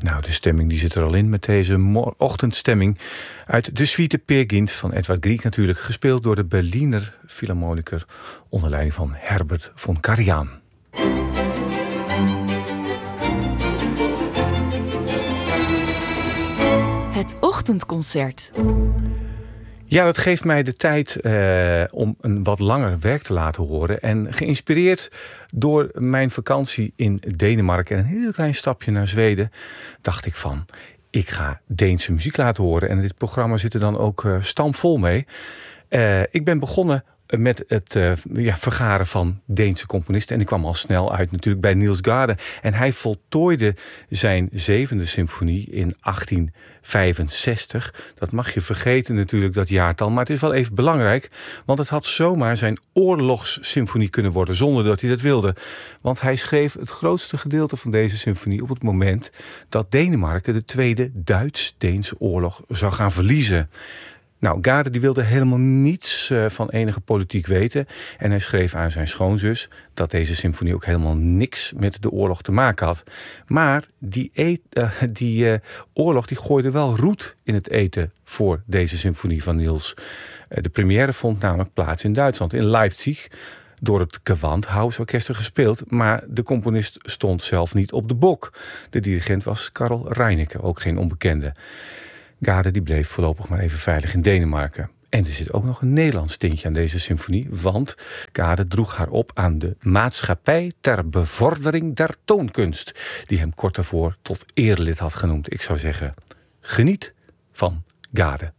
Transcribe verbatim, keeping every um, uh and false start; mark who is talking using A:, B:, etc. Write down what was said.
A: Nou, de stemming die zit er al in met deze mo- ochtendstemming uit de suite Peer Gynt van Edvard Grieg natuurlijk, gespeeld door de Berliner Philharmoniker onder leiding van Herbert von Karajan.
B: Het ochtendconcert.
A: Ja, dat geeft mij de tijd eh, om een wat langer werk te laten horen. En geïnspireerd door mijn vakantie in Denemarken en een heel klein stapje naar Zweden, dacht ik van, ik ga Deense muziek laten horen. En in dit programma zit er dan ook uh, stampvol mee. Uh, ik ben begonnen met het uh, ja, vergaren van Deense componisten. En ik kwam al snel uit natuurlijk bij Niels Gade. En hij voltooide zijn zevende symfonie in achttien vijfenzestig. Dat mag je vergeten natuurlijk, dat jaartal. Maar het is wel even belangrijk. Want het had zomaar zijn oorlogssymfonie kunnen worden, zonder dat hij dat wilde. Want hij schreef het grootste gedeelte van deze symfonie op het moment dat Denemarken de Tweede Duits-Deense oorlog zou gaan verliezen. Nou, Gade die wilde helemaal niets uh, van enige politiek weten. En hij schreef aan zijn schoonzus dat deze symfonie ook helemaal niks met de oorlog te maken had. Maar die, eet, uh, die uh, oorlog die gooide wel roet in het eten voor deze symfonie van Niels. Uh, de première vond namelijk plaats in Duitsland, in Leipzig, door het Gewandhausorkester gespeeld. Maar de componist stond zelf niet op de bok. De dirigent was Karl Reinecke, ook geen onbekende. Gade die bleef voorlopig maar even veilig in Denemarken. En er zit ook nog een Nederlands tintje aan deze symfonie, want Gade droeg haar op aan de Maatschappij ter Bevordering der Toonkunst, die hem kort daarvoor tot erelid had genoemd. Ik zou zeggen, geniet van Gade.